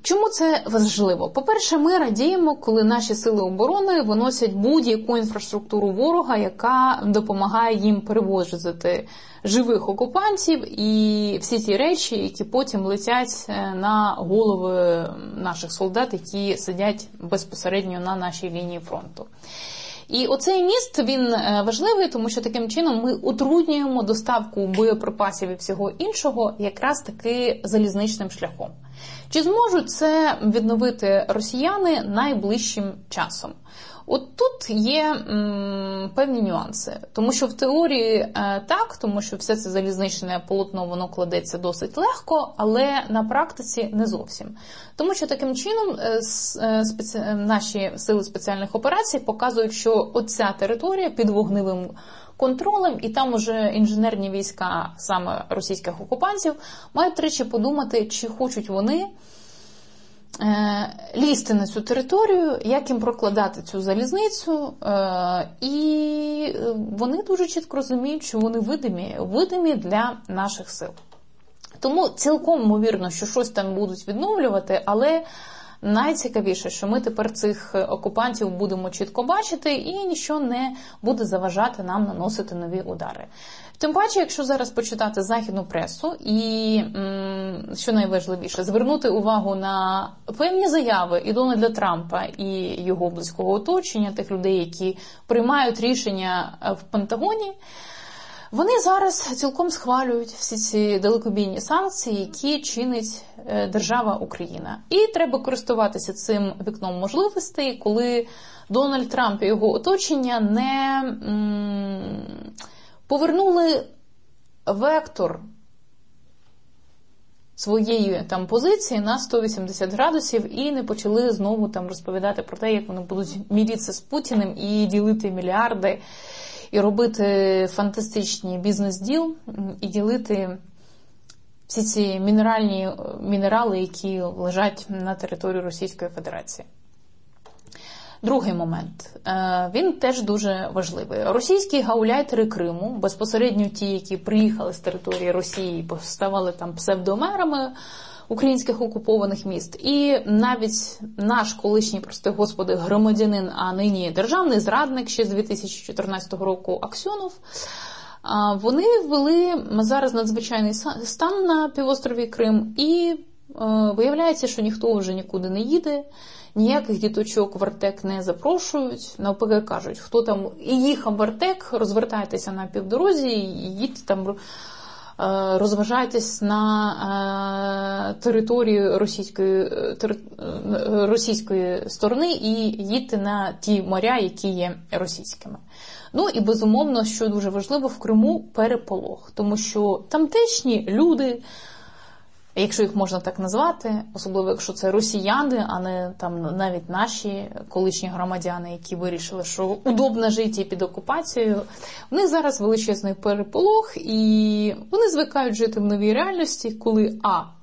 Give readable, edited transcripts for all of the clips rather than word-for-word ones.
Чому це важливо? По-перше, ми радіємо, коли наші сили оборони виносять будь-яку інфраструктуру ворога, яка допомагає їм перевозити живих окупантів і всі ті речі, які потім летять на голови наших солдат, які сидять безпосередньо на нашій лінії фронту. І оцей міст, він важливий, тому що таким чином ми утруднюємо доставку боєприпасів і всього іншого якраз таки залізничним шляхом. Чи зможуть це відновити росіяни найближчим часом? От тут є певні нюанси, тому що в теорії так, тому що все це залізничне полотно, воно кладеться досить легко, але на практиці не зовсім. Тому що таким чином наші сили спеціальних операцій показують, що оця територія під вогневим контролем, і там уже інженерні війська саме російських окупантів мають тричі подумати, чи хочуть вони лізти на цю територію, як їм прокладати цю залізницю, і вони дуже чітко розуміють, що вони видимі для наших сил. Тому цілком ймовірно, що щось там будуть відновлювати, але найцікавіше, що ми тепер цих окупантів будемо чітко бачити і нічого не буде заважати нам наносити нові удари. Тим паче, якщо зараз почитати західну пресу і, що найважливіше, звернути увагу на певні заяви і Дональда Трампа, і його близького оточення, тих людей, які приймають рішення в Пентагоні, вони зараз цілком схвалюють всі ці далекобійні санкції, які чинить держава Україна. І треба користуватися цим вікном можливостей, коли Дональд Трамп і його оточення не повернули вектор своєї там позиції на 180 градусів і не почали знову там розповідати про те, як вони будуть міритися з Путіним і ділити мільярди, і робити фантастичні бізнес-діл, і ділити всі ці мінерали, які лежать на території Російської Федерації. Другий момент. Він теж дуже важливий. Російські гауляйтери Криму, безпосередньо ті, які приїхали з території Росії і поставали там псевдомерами українських окупованих міст, і навіть наш колишній, прости господи, громадянин, а нині державний зрадник ще з 2014 року Аксьонов, вони ввели зараз надзвичайний стан на півострові Крим, і виявляється, що ніхто вже нікуди не їде, ніяких діточок в Артек не запрошують, навпаки кажуть, хто там і їхав в Артек, розвертайтеся на півдорозі, і їдьте там, розважайтесь на території російської сторони і їдьте на ті моря, які є російськими. Ну і безумовно, що дуже важливо, в Криму переполох, тому що тамтешні люди, якщо їх можна так назвати, особливо якщо це росіяни, а не там навіть наші колишні громадяни, які вирішили, що удобно жити під окупацією, в них зараз величезний переполох, і вони звикають жити в новій реальності, коли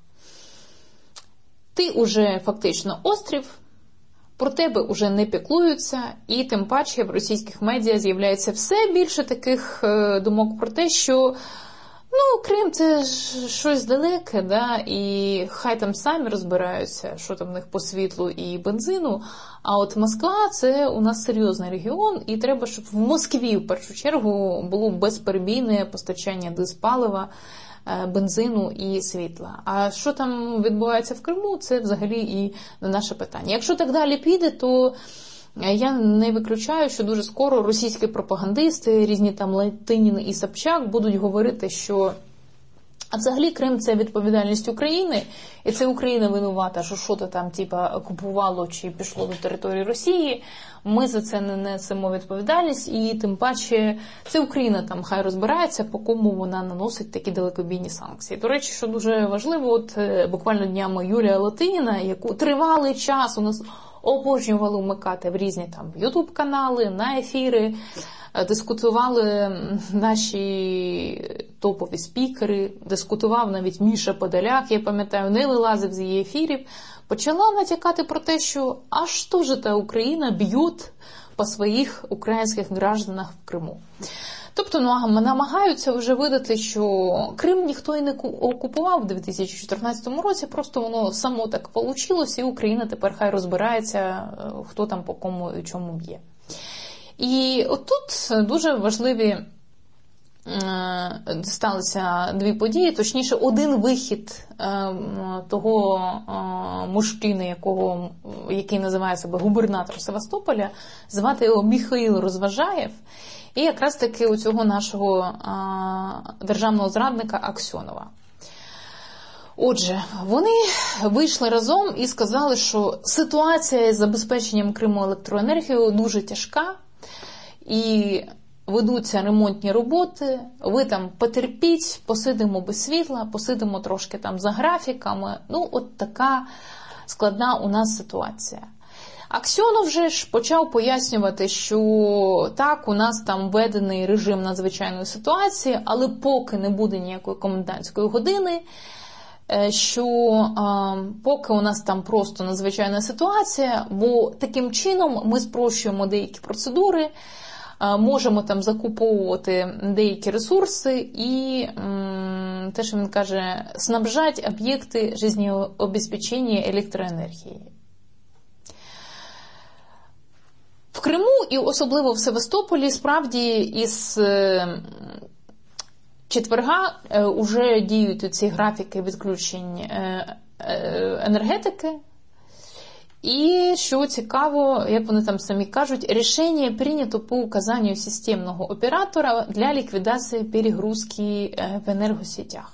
ти уже фактично острів, про тебе уже не піклуються, і тим паче в російських медіа з'являється все більше таких думок про те, що Крим – це щось далеке, да, і хай там самі розбираються, що там в них по світлу і бензину, а от Москва – це у нас серйозний регіон, і треба, щоб в Москві, в першу чергу, було безперебійне постачання диспалива, бензину і світла. А що там відбувається в Криму – це взагалі і не наше питання. Якщо так далі піде, то я не виключаю, що дуже скоро російські пропагандисти, різні там Латинін і Собчак будуть говорити, що взагалі Крим – це відповідальність України, і це Україна винувата, що що-то там окупувало чи пішло до території Росії, ми за це не несемо відповідальність, і тим паче це Україна там хай розбирається, по кому вона наносить такі далекобійні санкції. До речі, що дуже важливо, от буквально днями Юлія Латиніна, яку тривалий час у нас обожнювали вмикати в різні там ютуб-канали, на ефіри, дискутували наші топові спікери, дискутував навіть Міша Подоляк, я пам'ятаю, не вилазив з її ефірів, почала натякати про те, що а що ж та Україна б'ють по своїх українських гражданах в Криму. Тобто намагаються вже видати, що Крим ніхто і не окупував в 2014 році, просто воно само так вийшло, і Україна тепер хай розбирається, хто там по кому і чому б'є. І отут дуже важливі сталися дві події, точніше один вихід того мужчини, який називає себе губернатор Севастополя, звати його Михаїл Розважаєв, і якраз таки у цього нашого державного зрадника Аксьонова. Отже, вони вийшли разом і сказали, що ситуація з забезпеченням Криму електроенергією дуже тяжка, і ведуться ремонтні роботи, ви там потерпіть, посидимо без світла, посидимо трошки там за графіками. От така складна у нас ситуація. Аксьонов вже ж почав пояснювати, що так, у нас там введений режим надзвичайної ситуації, але поки не буде ніякої комендантської години, що поки у нас там просто надзвичайна ситуація, бо таким чином ми спрощуємо деякі процедури, можемо там закуповувати деякі ресурси і, те, що він каже, снабжати об'єкти життєобезпечення електроенергії. В Криму і особливо в Севастополі справді із четверга вже діють ці графіки відключень енергетики. І, що цікаво, як вони там самі кажуть, рішення прийнято по указанню системного оператора для ліквідації перегрузки в енергосетях.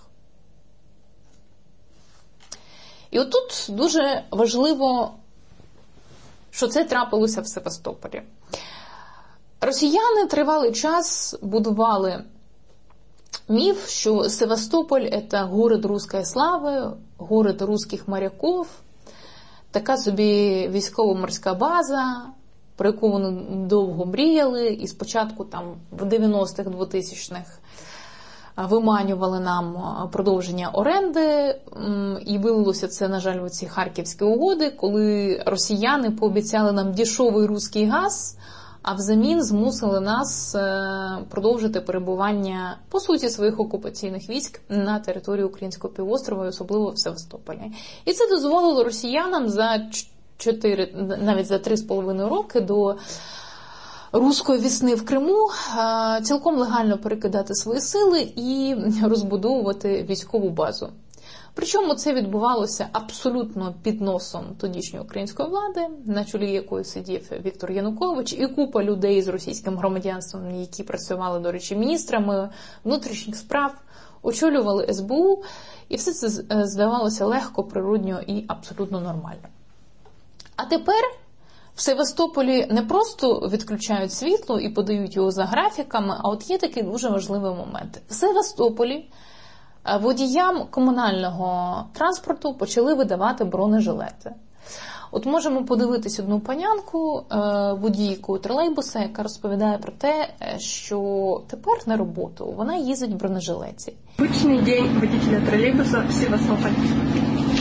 І отут дуже важливо, що це трапилося в Севастополі. Росіяни тривалий час будували міф, що Севастополь – це город руської слави, город русських моряків, така собі військово-морська база, про яку вони довго мріяли, і спочатку там в 90-х, 2000-х виманювали нам продовження оренди, і вилилося це, на жаль, в ці харківські угоди, коли росіяни пообіцяли нам дешевий русський газ, а взамін змусили нас продовжити перебування, по суті, своїх окупаційних військ на території Українського півострова, особливо в Севастополі. І це дозволило росіянам навіть за 3,5 роки до руської весни в Криму цілком легально перекидати свої сили і розбудовувати військову базу. Причому це відбувалося абсолютно під носом тодішньої української влади, на чолі якої сидів Віктор Янукович, і купа людей з російським громадянством, які працювали, до речі, міністрами внутрішніх справ, очолювали СБУ, і все це здавалося легко, природньо і абсолютно нормально. А тепер в Севастополі не просто відключають світло і подають його за графіками, а от є такий дуже важливий момент. В Севастополі водіям комунального транспорту почали видавати бронежилети. От можемо подивитись одну панянку, водійку тролейбуса, яка розповідає про те, що тепер на роботу вона їздить в бронежилеті. Обычный день водителя троллейбуса в Севастополе.